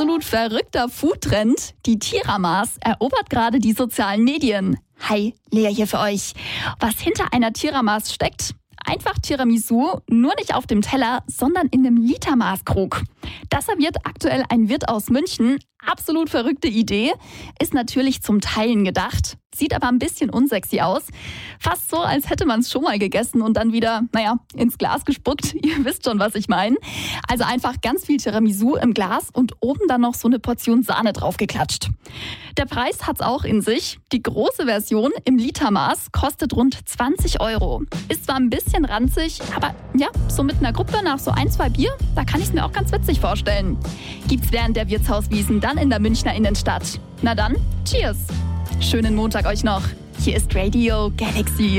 absolut verrückter Foodtrend. Die Tiramas erobert gerade die sozialen Medien. Hi, Lea hier für euch. Was hinter einer Tiramas steckt? Einfach Tiramisu, nur nicht auf dem Teller, sondern in einem Litermaßkrug. Das serviert aktuell ein Wirt aus München. Absolut verrückte Idee. Ist natürlich zum Teilen gedacht. Sieht aber ein bisschen unsexy aus. Fast so, als hätte man es schon mal gegessen und dann wieder, ins Glas gespuckt. Ihr wisst schon, was ich meine. Also einfach ganz viel Tiramisu im Glas und oben dann noch so eine Portion Sahne draufgeklatscht. Der Preis hat's auch in sich. Die große Version im Litermaß kostet rund 20 €. Ist zwar ein bisschen ranzig, aber ja, so mit einer Gruppe nach so 1-2 Bier, da kann ich es mir auch ganz witzig vorstellen. Gibt's während der Wirtshauswiesen dann in der Münchner Innenstadt. Na dann, cheers! Schönen Montag euch noch. Hier ist Radio Galaxy.